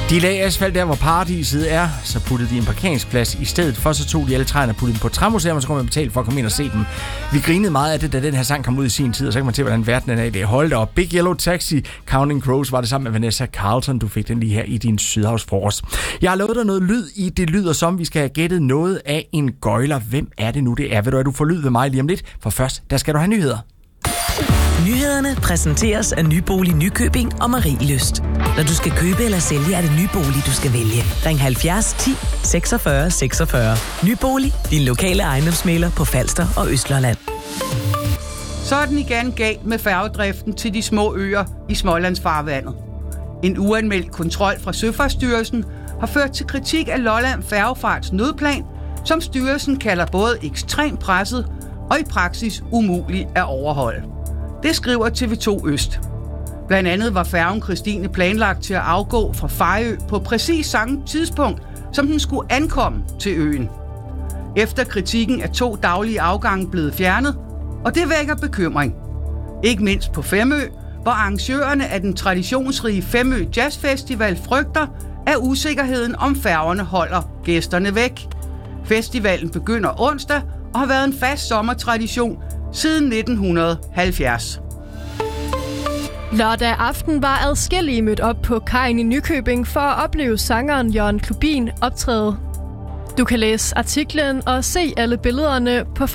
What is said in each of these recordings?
De lagde asfalt der, hvor paradiset er, så puttede de en parkeringsplads i stedet for, så tog de alle træerne og puttede dem på et træmuseum, og så kunne man betale for at komme ind og se dem. Vi grinede meget af det, da den her sang kom ud i sin tid, og så kan man til, hvordan verden er i det. Hold da op. Big Yellow Taxi, Counting Crows var det sammen med Vanessa Carlton. Du fik den lige her i din Sydhavsfrokost. Jeg har lovet dig noget lyd i Det Lyder Som. Vi skal have gættet noget af en gøjler. Hvem er det nu, det er? Ved du, at du får lyd ved mig lige om lidt? For først, der skal du have nyheder. Nyhederne præsenteres af Nybolig Nykøbing og Marie Lyst. Når du skal købe eller sælge, er det Nybolig, du skal vælge. Ring 70 10 46 46. Nybolig, din lokale ejendomsmægler på Falster og Østlolland. Så er den igen galt med færgedriften til de små øer i Smålandsfarvandet. En uanmeldt kontrol fra Søfartsstyrelsen har ført til kritik af Lolland Færgefarts nødplan, som styrelsen kalder både ekstremt presset og i praksis umulig at overholde. Det skriver TV2 Øst. Blandt andet var færgen Christine planlagt til at afgå fra Fejø på præcis samme tidspunkt, som den skulle ankomme til øen. Efter kritikken er 2 daglige afgange blevet fjernet, og det vækker bekymring. Ikke mindst på Femø, hvor arrangørerne af den traditionsrige Femø Jazz Festival frygter, at usikkerheden om færgerne holder gæsterne væk. Festivalen begynder onsdag og har været en fast sommertradition siden 1970. Lørdag aften var adskillige mødt op på kajen i Nykøbing for at opleve sangeren Jørgen Klubin optræde. Du kan læse artiklen og se alle billederne på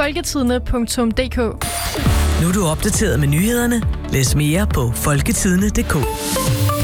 folketidende.dk. Nu er du opdateret med nyhederne. Læs mere på folketidende.dk.